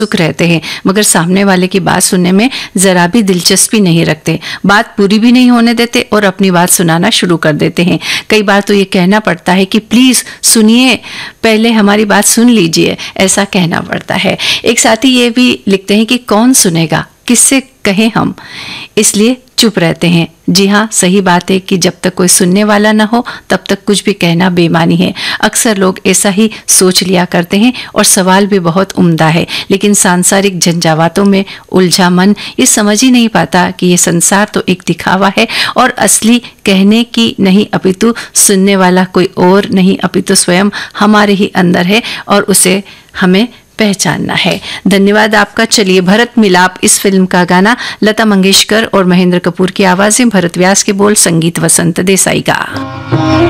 उत्सुक रहते हैं, मगर सामने वाले की बात सुनने में जरा भी दिलचस्पी नहीं रखते, बात पूरी भी नहीं होने देते और अपनी बात सुनाना शुरू कर देते हैं। कई बार तो ये कहना पड़ता है कि प्लीज सुनिए, पहले हमारी बात सुन लीजिए, ऐसा कहना पड़ता है। एक साथी ये भी लिखते हैं कि कौन सुनेगा, किससे कहें हम, इसलिए चुप रहते हैं। जी हाँ, सही बात है कि जब तक कोई सुनने वाला ना हो तब तक कुछ भी कहना बेमानी है। अक्सर लोग ऐसा ही सोच लिया करते हैं और सवाल भी बहुत उम्दा है, लेकिन सांसारिक झंझावातों में उलझा मन ये समझ ही नहीं पाता कि ये संसार तो एक दिखावा है और असली कहने की नहीं अपितु सुनने वाला कोई और नहीं अपितु स्वयं हमारे ही अंदर है और उसे हमें पहचानना है। धन्यवाद आपका। चलिए, भरत मिलाप इस फिल्म का गाना लता मंगेशकर और महेंद्र कपूर की आवाज़ में, भरत व्यास के बोल, संगीत वसंत देसाई का।